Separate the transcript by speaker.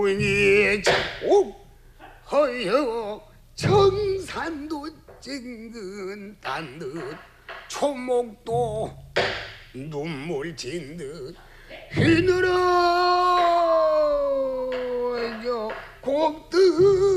Speaker 1: 이 자꾸 허여 청산도 찡긋한 듯 초목도 눈물 진 듯 휘늘어 곱듯